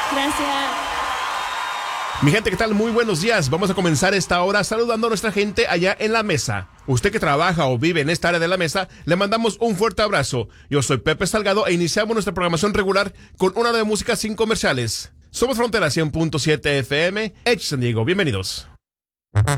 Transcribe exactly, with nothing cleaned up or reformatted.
Gracias. Mi gente, ¿qué tal? Muy buenos días. Vamos a comenzar esta hora saludando a nuestra gente allá en la mesa. Usted que trabaja o vive en esta área de la mesa, le mandamos un fuerte abrazo. Yo soy Pepe Salgado e iniciamos nuestra programación regular con una hora de música sin comerciales. Somos Frontera cien punto siete F M, Edge San Diego. Bienvenidos.